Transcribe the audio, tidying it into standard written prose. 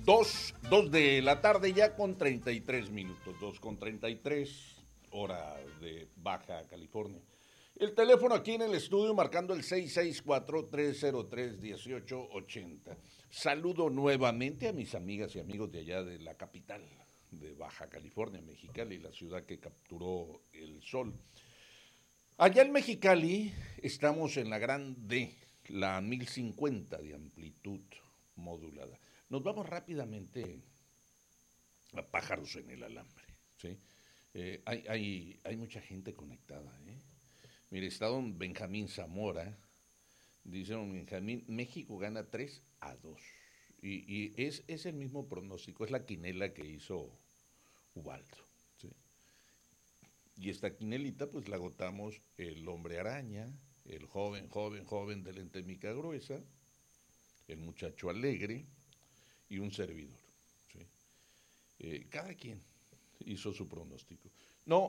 2 de la tarde ya con 33 minutos, 2:33, hora de Baja California. El teléfono aquí en el estudio marcando el 664-303-1880. Saludo nuevamente a mis amigas y amigos de allá de la capital de Baja California, Mexicali, la ciudad que capturó el sol. Allá en Mexicali estamos en la gran D, la 1050 de amplitud modulada. Nos vamos rápidamente a pájaros en el alambre. ¿Sí? Hay mucha gente conectada. Mire, está don Benjamín Zamora. Dice don Benjamín, México gana 3-2. Y es el mismo pronóstico, es la quinela que hizo Ubaldo. ¿Sí? Y esta quinelita pues la agotamos el hombre araña, el joven de lente mica gruesa, el muchacho alegre y un servidor. ¿Sí? Cada quien hizo su pronóstico. No,